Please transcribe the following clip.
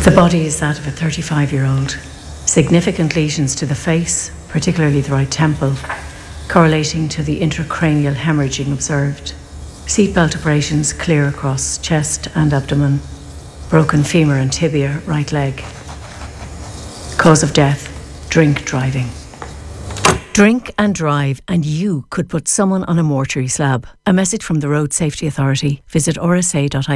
The body is that of a 35-year-old. Significant lesions to the face, particularly the right temple, correlating to the intracranial hemorrhaging observed. Seatbelt abrasions clear across chest and abdomen. Broken femur and tibia, right leg. Cause of death, drink driving. Drink and drive and you could put someone on a mortuary slab. A message from the Road Safety Authority. Visit rsa.ie.